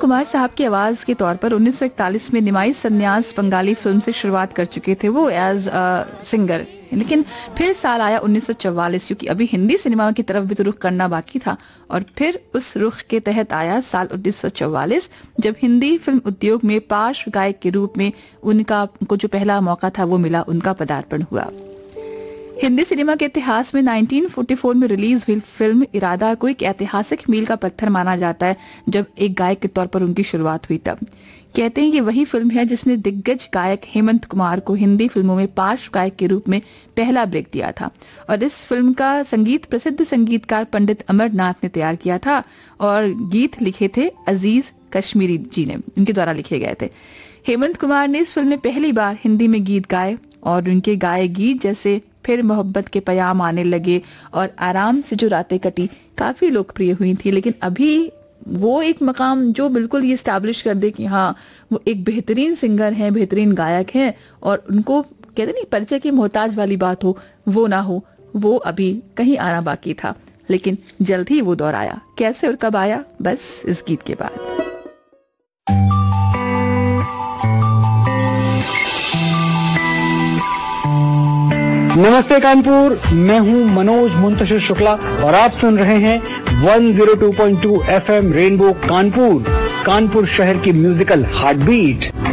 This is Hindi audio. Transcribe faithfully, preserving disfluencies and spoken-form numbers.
कुमार साहब की आवाज के तौर पर उन्नीस सौ इकतालीस में निमाई संन्यास बंगाली फिल्म से शुरुआत कर चुके थे वो एज सिंगर, लेकिन फिर साल आया उन्नीस सौ चौवालीस, क्योंकि अभी हिंदी सिनेमा की तरफ भी तो रुख करना बाकी था। और फिर उस रुख के तहत आया साल उन्नीस सौ चौवालीस, जब हिंदी फिल्म उद्योग में पार्श्व गायक के रूप में उनका उनको जो पहला मौका था वो मिला, उनका पदार्पण हुआ। हिंदी सिनेमा के इतिहास में उन्नीस सौ चौवालीस में रिलीज हुई फिल्म इरादा को एक ऐतिहासिक मील का पत्थर माना जाता है, जब एक गायक के तौर पर उनकी शुरुआत हुई। तब कहते हैं कि वही फिल्म है जिसने दिग्गज गायक हेमंत कुमार को हिंदी फिल्मों में पार्श्व गायक के रूप में पहला ब्रेक दिया था। और इस फिल्म का संगीत प्रसिद्ध संगीतकार पंडित अमरनाथ ने तैयार किया था और गीत लिखे थे अजीज कश्मीरी जी ने, उनके द्वारा लिखे गए थे। हेमंत कुमार ने इस फिल्म में पहली बार हिंदी में गीत गाए और उनके गाए गीत जैसे फिर मोहब्बत के पयाम आने लगे और आराम से जो रातें कटी काफी लोकप्रिय हुई थी। लेकिन अभी वो एक मकाम जो बिल्कुल ये स्टैब्लिश कर दे कि हाँ वो एक बेहतरीन सिंगर हैं, बेहतरीन गायक हैं, और उनको कहते नहीं परिचय की मोहताज वाली बात हो वो ना हो, वो अभी कहीं आना बाकी था। लेकिन जल्द ही वो दौर आया। कैसे और कब आया, बस इस गीत के बाद। नमस्ते कानपुर, मैं हूं मनोज मुंतशिर शुक्ला और आप सुन रहे हैं एक सौ दो पॉइंट दो एफएम रेनबो कानपुर, कानपुर शहर की म्यूजिकल हार्ट बीट।